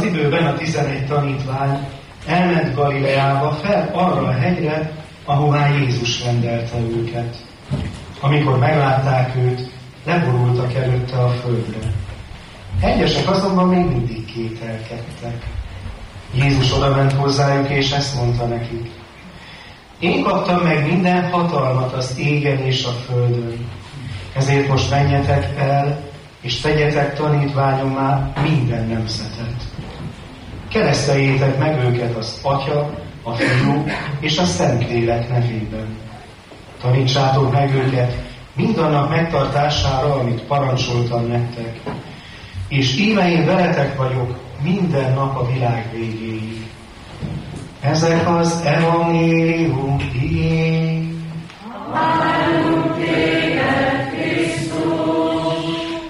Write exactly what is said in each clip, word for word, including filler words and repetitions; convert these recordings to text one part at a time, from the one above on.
az időben a tizenegy tanítvány elment Galileába fel arra a hegyre, ahová Jézus rendelte őket. Amikor meglátták őt, leborultak előtte a földre. Egyesek azonban még mindig kételkedtek. Jézus odament hozzájuk, és ezt mondta nekik: én kaptam meg minden hatalmat az égen és a földön. Ezért most menjetek el, és tegyetek tanítványommá minden nemzetet. Kereszteljétek meg őket az Atya, a Fiú és a Szentlélek nevében. Tanítsátok meg őket mindannak megtartására, amit parancsoltam nektek. És íme én veletek vagyok minden nap a világ végéig. Ezek az evangélium igény. Várunk téged, Krisztus!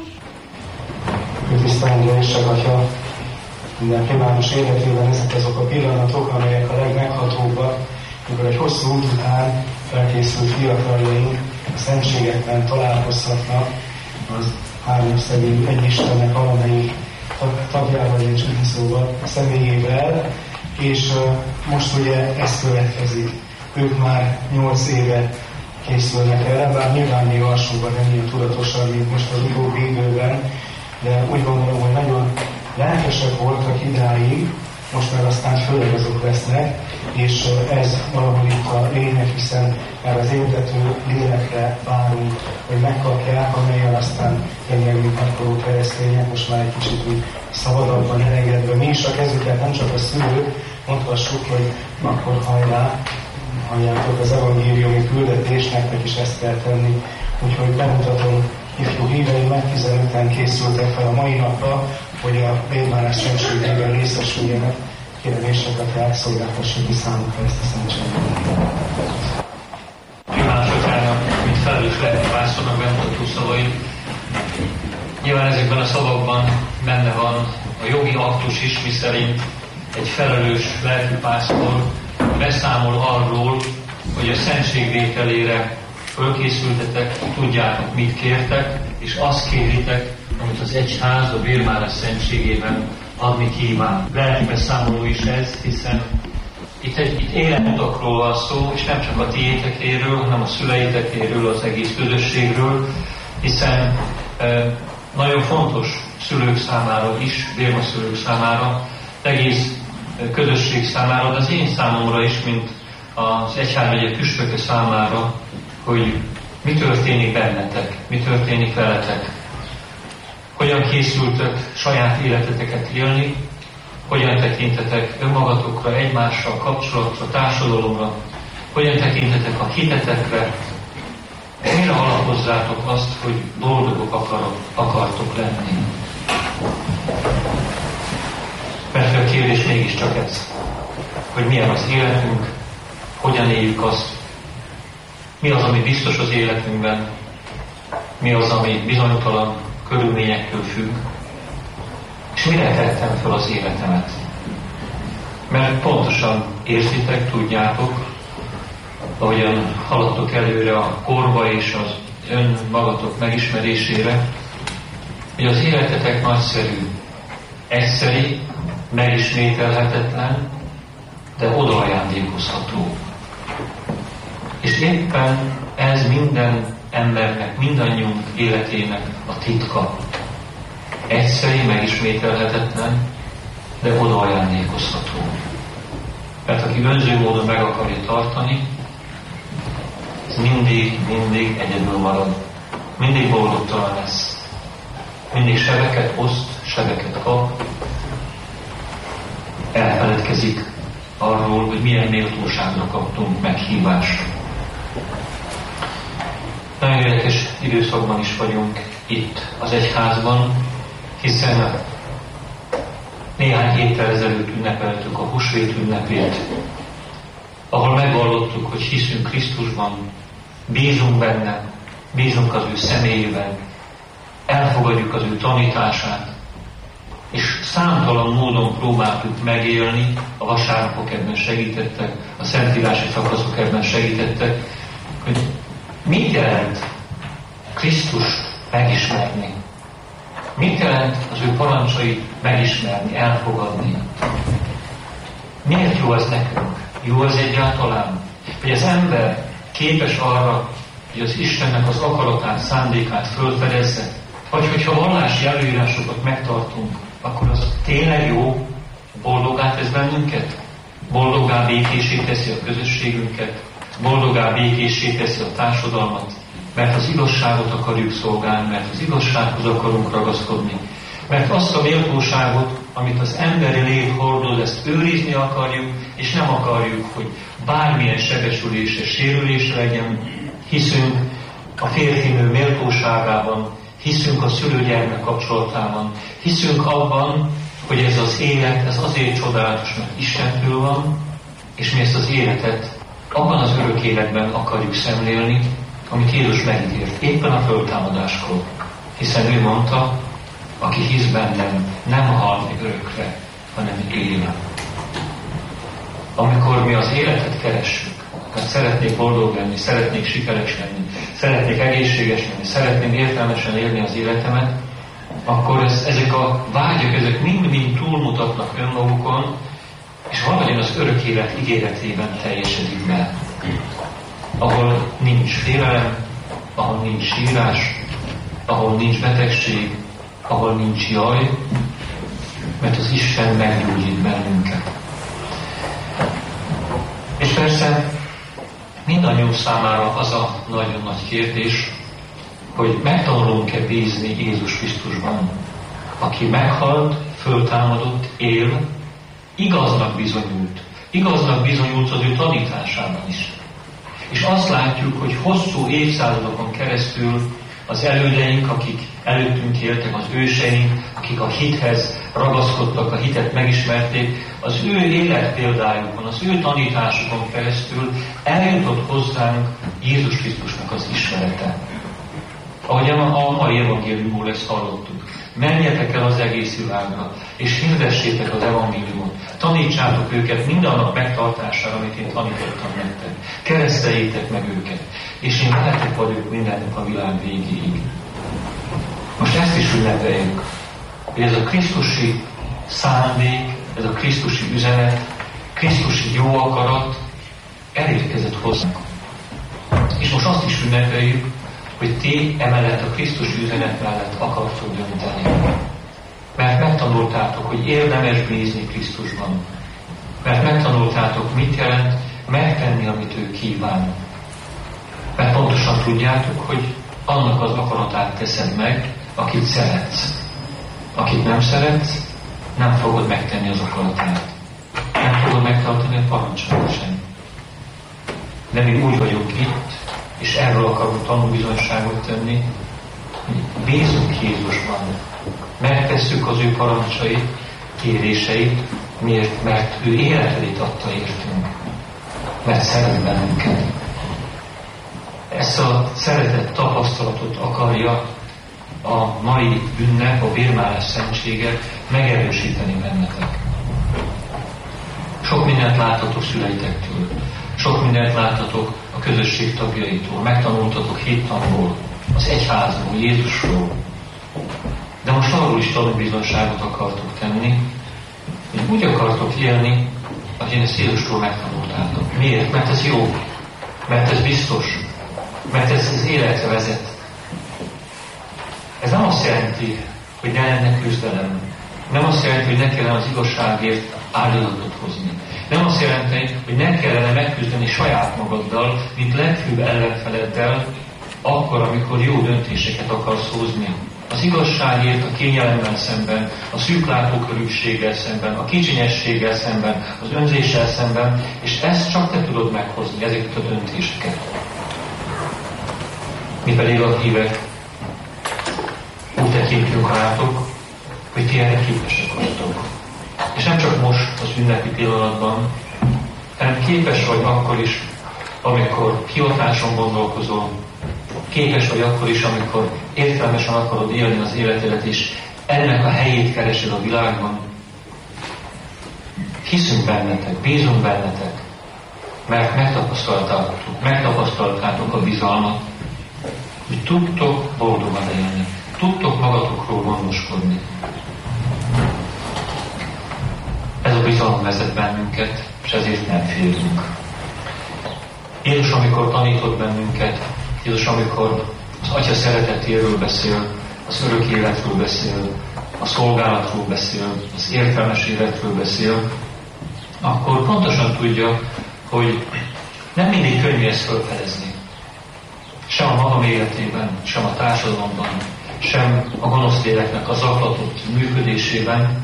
Tisztán Isten Atya, minden pillanatos életében ezek azok a pillanatok, amelyek a legmeghatóbbak, amikor egy hosszú út után felkészült fiataljaink a szentségekben találkozhatnak az háromszegély egyistennek valamelyik tagjával és úgyszóval személyével, és uh, most ugye ez következik. Ők már nyolc éve készülnek erre, bár nyilván még alsóban nem ilyen tudatosan, mint most az utóbbi időben, de úgy gondolom, hogy nagyon lelkesek voltak idáig, most már aztán főleg azok lesznek, és ez valahol itt a lényeg, hiszen már az éltető lélekre várunk, hogy megkapják, amelyen aztán tényleg, mint akaró keresztények, most már egy kicsit úgy szabadabban elengedve. Mi is a kezüket, nem csak a szülők, mondhassuk, hogy akkor hajrá, halljátok az evangéliumi küldetést, nektek is ezt kell tenni. Úgyhogy bemutatom ifjú híveim, meg tizenöten készültek fel a mai napra, hogy a Vérmárás szentségében részesüljenek. Kéreméseket elszolgáltassuk ki számukra ezt a szentséget. Kívánok Atyának, mint felelős lelkipásztornak bemutató szavait. Nyilván ezekben a szavakban benne van a jogi aktus is, miszerint egy felelős lelkipásztor beszámol arról, hogy a szentségvételére fölkészültetek, tudjátok, mit kértek, és azt kéritek, amit az egyház a Vérmárás szentségében adni kíván. Lelki beszámoló is ez, hiszen itt, egy, itt életutakról van szó, és nem csak a tiétekéről, hanem a szüleitekéről, az egész közösségről, hiszen e, nagyon fontos szülők számára is, vérmaszülők számára, egész közösség számára, de az én számomra is, mint az egyházmegye püspöke számára, hogy mi történik bennetek, mi történik veletek, hogyan készültök saját életeteket élni, hogyan tekintetek önmagatokra, egymással kapcsolatra, társadalomra, hogyan tekintetek a hitetekre, mire alapozzátok azt, hogy boldogok akarok, akartok lenni. Mert a kérdés mégiscsak ez, hogy milyen az életünk, hogyan éljük azt, mi az, ami biztos az életünkben, mi az, ami bizonytalan körülményektől függ, és mire tettem fel az életemet. Mert pontosan érzitek, tudjátok, ahogyan haladtok előre a korba és az önmagatok megismerésére, hogy az életetek nagyszerű, egyszeri, megismételhetetlen, de odaajándékozható. És éppen ez minden embernek, mindannyiunk életének a titka. Egyszeri, megismételhetetlen, de odaajándékozható. Mert aki önző módon meg akarja tartani, ez mindig, mindig egyedül marad. Mindig boldogtalan lesz. Mindig sebeket oszt, sebeket kap. Elfeledkezik arról, hogy milyen méltóságra kaptunk meghívást. Nagyon érdekes időszakban is vagyunk itt az egyházban, hiszen néhány héttel ezelőtt ünnepeltük a húsvét ünnepét, ahol megvallottuk, hogy hiszünk Krisztusban, bízunk benne, bízunk az ő személyében, elfogadjuk az ő tanítását, és számtalan módon próbáltuk megélni, a vasárnapok ebben segítettek, a szentírási szakaszok ebben segítettek, hogy mit jelent Krisztus megismerni, Mit jelent az ő parancsait megismerni, elfogadni? Miért jó ez nekünk? Jó ez egyáltalán? Hogy az ember képes arra, hogy az Istennek az akaratát, szándékát fölfedezze, vagy hogyha vallási előírásokat megtartunk, akkor az tényleg jó, boldogá tesz bennünket? Boldoggá, békésé teszi a közösségünket, boldoggá, békésé teszi a társadalmat, mert az igazságot akarjuk szolgálni, mert az igazsághoz akarunk ragaszkodni, mert azt a méltóságot, amit az emberi lét hordoz, ezt őrizni akarjuk, és nem akarjuk, hogy bármilyen sebesülésre, sérülésre legyen. Hiszünk a férfinő méltóságában, hiszünk a szülő-gyermek kapcsolatában, hiszünk abban, hogy ez az élet, ez azért csodálatos, mert Istentől van, és mi ezt az életet abban az örök életben akarjuk szemlélni, amit Jézus megígért, éppen a föltámadáskor. Hiszen ő mondta, aki hisz bennem, nem hal meg örökre, hanem él. Amikor mi az életet keressük, mert szeretnék boldog lenni, szeretnék sikeres lenni, szeretnék egészséges lenni, szeretném értelmesen élni az életemet, akkor ez, ezek a vágyak, ezek mind-mind túlmutatnak önmagukon, és valahogyan az örök élet ígéretében teljesedik be. Ahol nincs félelem, ahol nincs sírás, ahol nincs betegség, ahol nincs jaj, mert az Isten meggyógyít bennünket. És persze mindannyiunk számára az a nagyon nagy kérdés, hogy megtanulunk-e bízni Jézus Krisztusban, aki meghalt, föltámadott, él, igaznak bizonyult. Igaznak bizonyult az ő tanításában is. És azt látjuk, hogy hosszú évszázadokon keresztül az elődeink, akik előttünk éltek, az őseink, akik a hithez ragaszkodtak, a hitet megismerték, az ő életpéldájukon, az ő tanításukon keresztül eljutott hozzánk Jézus Krisztusnak az ismerete. Ahogyan a mai evangéliumból ezt hallottuk. Menjetek el az egész világra, és hirdessétek az evangéliumot. Tanítsátok őket mindannak megtartására, amit én tanítottam nektek. Kereszteljétek meg őket, és én veletek vagyok mindennek a világ végéig. Most ezt is ünnepeljük, hogy ez a krisztusi szándék, ez a krisztusi üzenet, krisztusi jó akarat elérkezett hozzánk. És most azt is ünnepeljük, hogy ti emellett a krisztusi üzenet mellett akartok dönteni. Mert megtanultátok, hogy érdemes bízni Krisztusban. Mert megtanultátok, mit jelent megtenni, amit ő kíván. Mert pontosan tudjátok, hogy annak az akaratát teszed meg, akit szeretsz. Akit nem szeretsz, nem fogod megtenni az akaratát. Nem fogod megtartani a parancsait sem. De mi úgy vagyunk itt, és erről akarunk tanúbizonyságot tenni, hogy bízunk Jézusban. Megtesszük az ő parancsait, kéréseit, miért? Mert ő életét adta értünk. Mert szeret bennünket. Ezt a szeretet tapasztalatot akarja a mai ünnep, a bérmálás szentsége megerősíteni bennetek. Sok mindent láthatok szüleitektől, sok mindent láthatok a közösség tagjaitól, megtanultatok hittanból, az egyházból, Jézusról. De most arról is tanúbizonyságot akartok tenni, hogy úgy akartok élni, ahogy én ezt Jézusról megtanultátok. Miért? Mert ez jó, mert ez biztos, mert ez az életre vezet. Ez nem azt jelenti, hogy ne lenne küzdelem. Nem azt jelenti, hogy ne kellene az igazságért áldozatot hozni. Nem azt jelenti, hogy ne kellene megküzdeni saját magaddal, mint legfőbb ellenfeleddel, akkor, amikor jó döntéseket akarsz hozni. Az igazságért, a kényelemmel szemben, a szűklátókörűséggel szemben, a kicsinyességgel szemben, az önzéssel szemben, és ezt csak te tudod meghozni, ezeket a döntéseket. Mi pedig a hívek úgy tekintünk rátok, hogy ti erre képesek vagytok. És nem csak most az ünnepi pillanatban, hanem képes vagy akkor is, amikor hivatáson gondolkozol, képes vagy akkor is, amikor értelmesen akarod élni az életedet, és ennek a helyét keresed a világban. Hiszünk bennetek, bízunk bennetek, mert megtapasztaltátok, megtapasztaltátok a bizalmat, hogy tudtok boldogan élni, tudtok magatokról gondoskodni. Ez a bizalom vezet bennünket, és ezért nem félünk. Jézus, amikor tanított bennünket, Jézus, amikor az Atya szeretetéről beszél, az örök életről beszél, a szolgálatról beszél, az értelmes életről beszél, akkor pontosan tudja, hogy nem mindig könnyű ezt felfedezni. Sem a magam életében, sem a társadalomban, sem a gonosz léleknek az zaklatott működésében.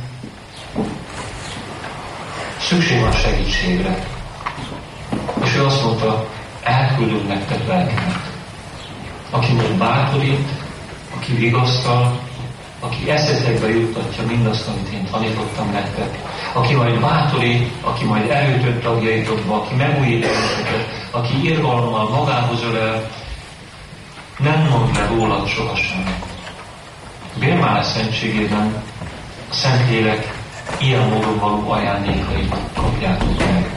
Szükség van segítségre. És ő azt mondta, elküldöm nektek lelkemet, aki majd bátorít, aki vigasztal, aki eszetekbe juttatja mindazt, amit én tanítottam nektek, aki majd bátorít, aki majd erőt önt tagjaitokba, aki megújít önöket, aki irgalommal magához ölel, nem mond le rólad sohasem. Bérmálás szentségében a Szentlélek ilyen módon való ajándékait kapjátok meg.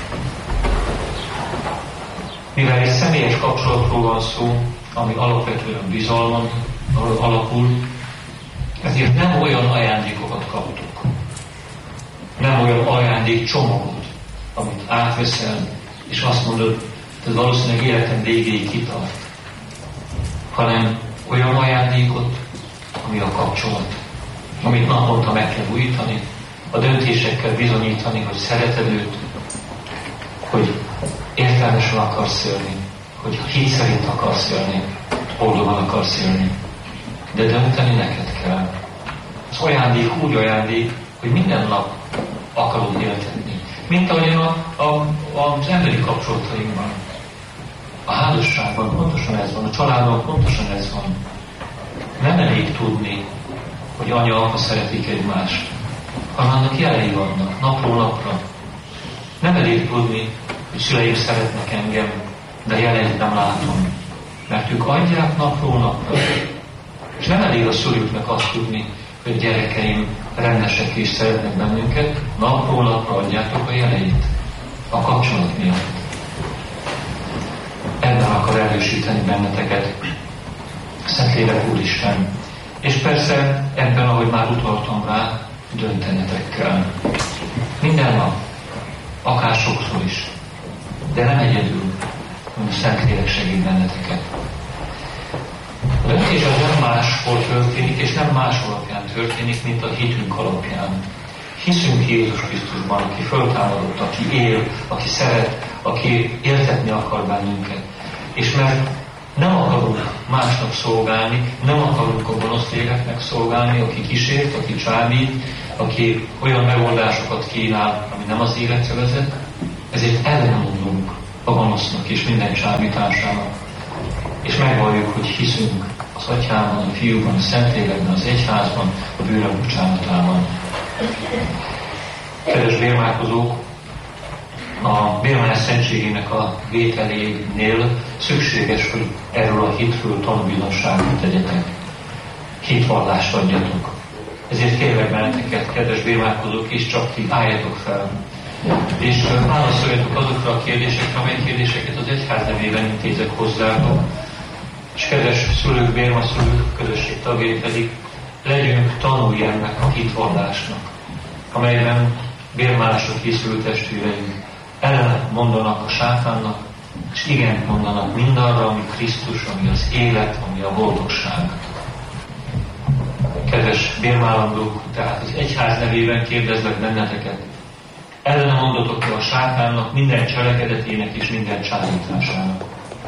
Mivel egy személyes kapcsolatról van szó, ami alapvetően bizalmon alapul, ezért nem olyan ajándékokat kaptuk. Nem olyan ajándékcsomagot, amit átveszel, és azt mondod, ez valószínűleg életem végéig kitart, hanem olyan ajándékot, ami a kapcsolat, amit naponta meg kell újítani, a döntésekkel bizonyítani, hogy szereted őt, hogy értelmesen akarsz élni, hogy hit szerint akarsz élni, boldogan akarsz élni. De dönteni neked kell. Az ajándék úgy ajándék, hogy minden nap akarod éltetni. Mint ahogy a, a, az emberi kapcsolatainkban. A házasságban pontosan ez van, a családban pontosan ez van. Nem elég tudni, hogy anya, apa szeretik egymást, hanem annak jelei vannak, napról napra. Nem elég tudni, hogy szüleim szeretnek engem, de jeleit nem látom, mert ők adják napról napra. És nem elég a szülőknek azt tudni, hogy gyerekeim rendesek és szeretnek bennünket, napról napra adjátok a jeleit, a kapcsolat miatt. Ebben akar erősíteni benneteket Szentlélek Úristen. És persze ebben, ahogy már utaltam rá, döntenetek kell. Minden nap, akár sokszor is, de nem egyedül, hanem a Szentlélek segít benneteket. A döntés az nem máshol történik, és nem más alapján történik, mint a hitünk alapján. Hiszünk Jézus Krisztusban, aki föltámadott, aki él, aki szeret, aki éltetni akar bennünket. És mert nem akarunk másnak szolgálni, nem akarunk a gonosz léleknek szolgálni, aki kísért, aki csábít, aki olyan megoldásokat kínál, ami nem az életre vezet, ezért ellenmondunk a gonosznak és minden csábításának. És megvalljuk, hogy hiszünk az Atyában, a Fiúban, a Szentlélekben, az Egyházban, a bűnök bocsánatában. Kedves bérmálkozók, a bérmálás szentségének a vételénél szükséges, hogy erről a hitről tanúbizonyságot tegyetek. Hitvallást adjatok. Ezért kérlek benneteket, kedves bérmálkozók, és csak ti álljatok fel. És válaszoljatok azokra a kérdésekre, amely kérdéseket az Egyház nevében intézek hozzátok. És kedves szülők, bérmaszülők, közösség tagjai pedig legyünk tanulni ennek a hitvallásnak, amelyben bérmálásra készülő testvéreink ellen mondanak a sátánnak, és igent mondanak mindarra, ami Krisztus, ami az élet, ami a boldogság. Kedves bérmálandók, tehát az Egyház nevében kérdezlek benneteket, ellene mondatok-e a sátánnak, minden cselekedetének és minden csábításának?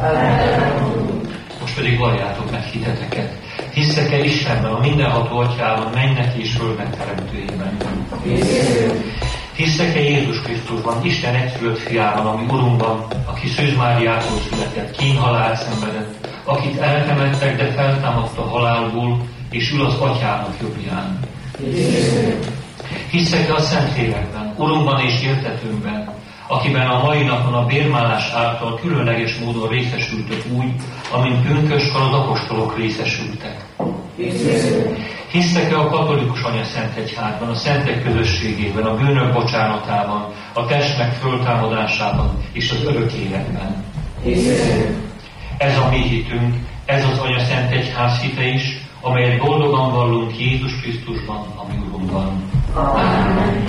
Most pedig valljátok meg hiteteket. Hiszek-e Istenben, a mindenható Atyában, mennek és földnek teremtőjében? Hiszek-e Jézus Krisztusban, Isten egyszülött fiában, ami Urunkban, aki Szűz Máriától született, kínhalált szenvedett, akit eltemettek, de feltámadt a halálból, és ül az Atyának jobbján? Hiszek-e a Szentlélekben, Urunkban és éltetőnkben, akiben a mai napon a bérmálás által különleges módon részesültök úgy, amint pünköskor az apostolok részesültek? Hisztek-e a katolikus Anya Szent Egyházban, a szentek közösségében, a bűnök bocsánatában, a testnek föltámadásában és az örök életben? Ez a mi hitünk, ez az Anya Szent Egyház hite is, amelyet boldogan vallunk Jézus Krisztusban, ami Urunkban. Amen.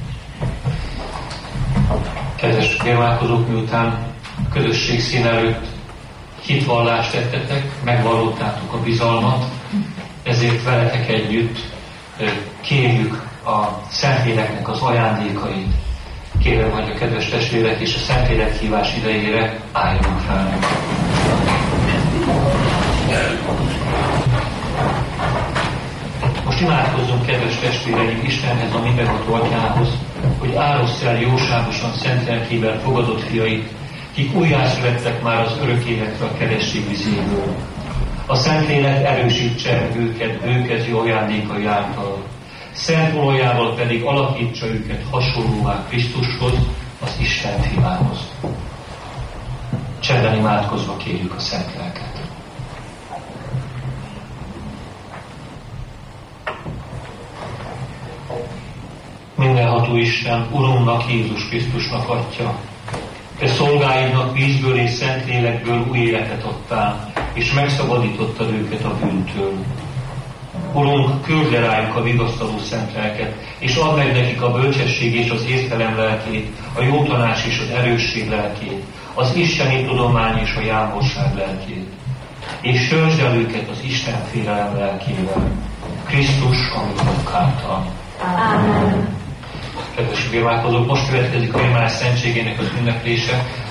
Kedves vérmálkozók, miután a közösség szín előtt hitvallást tettetek, megvallottátok a bizalmat, ezért veletek együtt kérjük a Szentléleknek az ajándékait. Kérem, hogy a kedves testvérek és a Szentlélek hívás idejére álljanak fel. Most imádkozzunk, kedves testvéreim, Istenhez, a mindenható Atyához, hogy árosssz el jóságosan szent lelkével fogadott fiait, kik újjászülettek már az örök életre a keresztség vizéből. A Szentlélek erősítse őket bőkező ajándékai által, szent olajával pedig alakítsa őket hasonlóvá Krisztushoz, az Isten fiához. Csendben imádkozva kérjük a Szent Lelket. Mindenható Isten, Urunknak, Jézus Krisztusnak Atya, Te szolgáidnak vízből és Szentlélekből új életet adtál, és megszabadítottad őket a bűntől. Urunk, küld le rájuk a vigasztaló Szent Lelket, és add meg nekik a bölcsesség és az értelem lelkét, a jó tanács és az erősség lelkét, az isteni tudomány és a jámborság lelkét. És töltsd el őket az Isten félelem lelkével, Krisztus, amit által. Amen. Kedves vérmálkozók, most következik a Imádás szentségének az ünneplése.